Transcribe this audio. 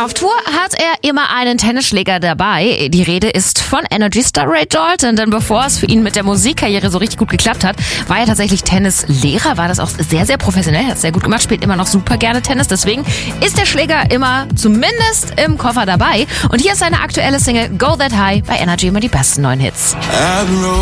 Auf Tour hat er immer einen Tennisschläger dabei. Die Rede ist von Energy-Star Ray Dalton, denn bevor es für ihn mit der Musikkarriere so richtig gut geklappt hat, war er tatsächlich Tennislehrer, war das auch sehr, sehr professionell, hat es sehr gut gemacht, spielt immer noch super gerne Tennis, deswegen ist der Schläger immer zumindest im Koffer dabei. Und hier ist seine aktuelle Single Go That High bei Energy, immer die besten neuen Hits.